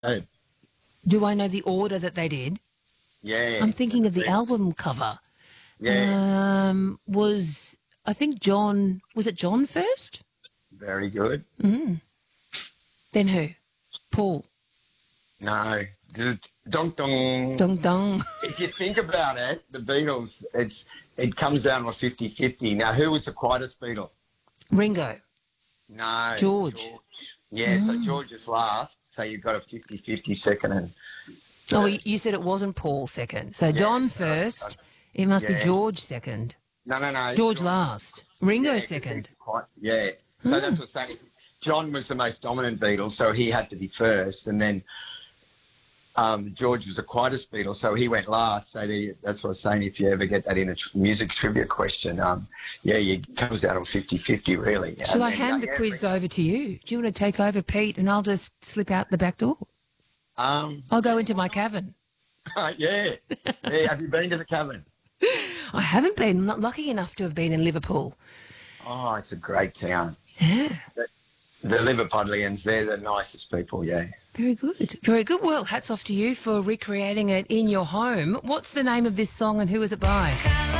Oh, Do I know the order that they did? yeah. I'm thinking of the Beatles. album cover. Yeah, I think John, was it John first? very good. Then who? Paul. No, dong dong. Dong dong. If you think about it, the Beatles, it comes down to a 50-50. Now, who was the quietest Beatle? Ringo. No, George. George. Yeah, so George is last, so you've got a 50-50 second and Oh, third. you said it wasn't Paul second. So Yeah, John sorry. first. It must be Yeah. George second. No. George George. last. Ringo Yeah, because he's second. quite. Yeah. So that's what's saying. John was the most dominant Beatle, so he had to be first, and then George was the quietest Beatle, so he went last. So that's what I was saying. If you ever get that in a music trivia question, it comes down to 50-50, really. Shall I hand the quiz over to you? Do you want to take over, Pete, and I'll just slip out the back door? I'll go into my cavern. Yeah. Have you been to the cavern? I haven't been. I'm not lucky enough to have been in Liverpool. Oh, it's a great town. Yeah. The Liverpudlians, they're the nicest people, yeah. Very good. Very good. Well, hats off to you for recreating it in your home. What's the name of this song and who is it by?